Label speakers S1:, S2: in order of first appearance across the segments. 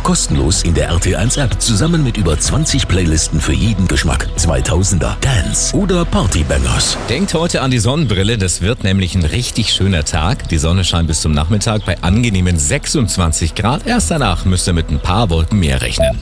S1: kostenlos in der RT1 App, zusammen mit über 20 Playlisten für jeden Geschmack. 2000er, Dance oder Partybangers.
S2: Denkt heute an die Sonnenbrille, das wird nämlich ein richtig schöner Tag. Die Sonne scheint bis zum Nachmittag bei angenehmen 26 Grad. Erst danach müsst ihr mit ein paar Wolken mehr rechnen.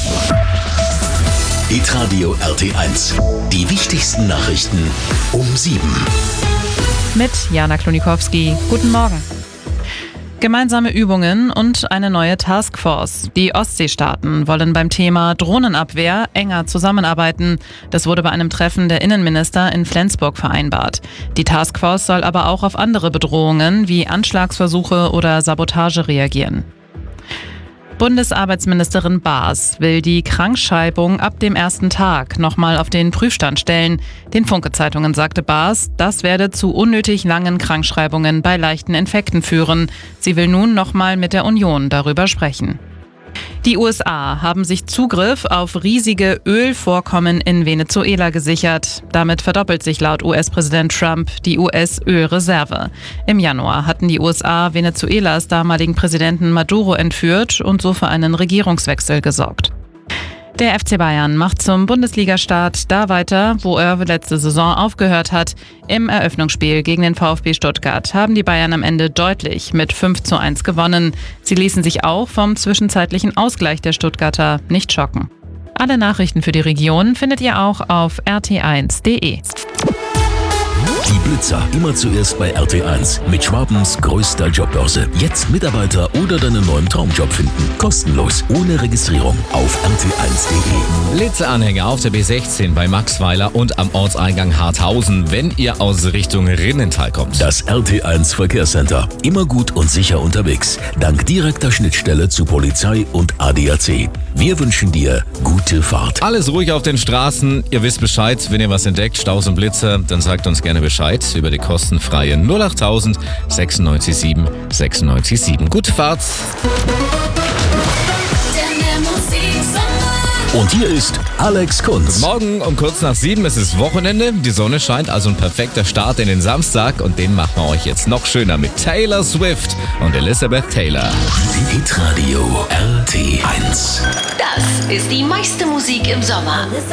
S1: Hitradio RT1. Die wichtigsten Nachrichten um 7.
S3: Mit Jana Klonikowski. Guten Morgen. Gemeinsame Übungen und eine neue Taskforce. Die Ostseestaaten wollen beim Thema Drohnenabwehr enger zusammenarbeiten. Das wurde bei einem Treffen der Innenminister in Flensburg vereinbart. Die Taskforce soll aber auch auf andere Bedrohungen wie Anschlagsversuche oder Sabotage reagieren. Bundesarbeitsministerin Baas will die Krankschreibung ab dem ersten Tag nochmal auf den Prüfstand stellen. Den Funke-Zeitungen sagte Baas, das werde zu unnötig langen Krankschreibungen bei leichten Infekten führen. Sie will nun nochmal mit der Union darüber sprechen. Die USA haben sich Zugriff auf riesige Ölvorkommen in Venezuela gesichert. Damit verdoppelt sich laut US-Präsident Trump die US-Ölreserve. Im Januar hatten die USA Venezuelas damaligen Präsidenten Maduro entführt und so für einen Regierungswechsel gesorgt. Der FC Bayern macht zum Bundesligastart da weiter, wo er letzte Saison aufgehört hat. Im Eröffnungsspiel gegen den VfB Stuttgart haben die Bayern am Ende deutlich mit 5:1 gewonnen. Sie ließen sich auch vom zwischenzeitlichen Ausgleich der Stuttgarter nicht schocken. Alle Nachrichten für die Region findet ihr auch auf rt1.de.
S1: Die Blitzer immer zuerst bei RT1 mit Schwabens größter Jobbörse. Jetzt Mitarbeiter oder deinen neuen Traumjob finden. Kostenlos, ohne Registrierung auf rt1.de.
S2: Blitzeranhänger auf der B16 bei Maxweiler und am Ortseingang Harthausen, wenn ihr aus Richtung Rinnental kommt.
S1: Das RT1 Verkehrscenter. Immer gut und sicher unterwegs. Dank direkter Schnittstelle zu Polizei und ADAC. Wir wünschen dir gute Fahrt.
S2: Alles ruhig auf den Straßen. Ihr wisst Bescheid, wenn ihr was entdeckt, Staus und Blitzer, dann sagt uns gerne Bescheid über die kostenfreie 08000 967 967. Gute Fahrt!
S1: Und hier ist Alex Kunz.
S2: Morgen um kurz nach 7 ist es Wochenende. Die Sonne scheint, also ein perfekter Start in den Samstag. Und den machen wir euch jetzt noch schöner mit Taylor Swift und Elizabeth Taylor.
S1: Hitradio RT1.
S4: Das ist die meiste Musik im Sommer.